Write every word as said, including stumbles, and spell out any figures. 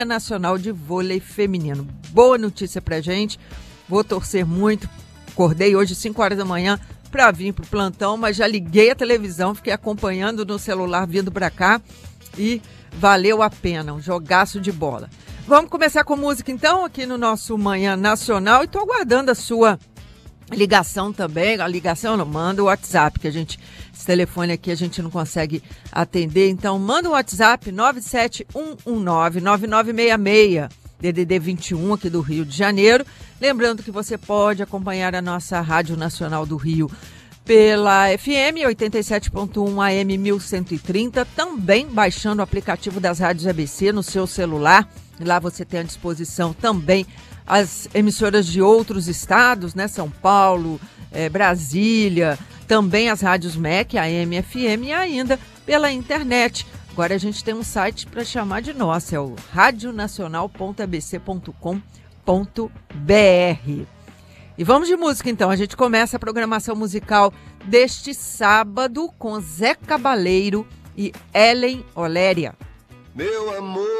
Nacional de Vôlei Feminino. Boa notícia pra gente, vou torcer muito. Acordei hoje cinco horas da manhã para vir pro plantão, mas já liguei a televisão, fiquei acompanhando no celular vindo para cá e valeu a pena, um jogaço de bola. Vamos começar com música então aqui no nosso Manhã Nacional e tô aguardando a sua ligação também, a ligação não, manda o WhatsApp, que a gente, esse telefone aqui a gente não consegue atender, então manda o WhatsApp nove sete um um nove nove nove seis seis, D D D vinte e um aqui do Rio de Janeiro. Lembrando que você pode acompanhar a nossa Rádio Nacional do Rio pela F M oitenta e sete ponto um A M mil cento e trinta, também baixando o aplicativo das rádios A B C no seu celular. Lá você tem à disposição também as emissoras de outros estados, né? São Paulo, é, Brasília, também as rádios M E C, A M F M e ainda pela internet. Agora a gente tem um site para chamar de nosso, é o radionacional ponto a b c ponto com ponto b r. E vamos de música então, a gente começa a programação musical deste sábado com Zé Cabaleiro e Ellen Oléria. Meu amor.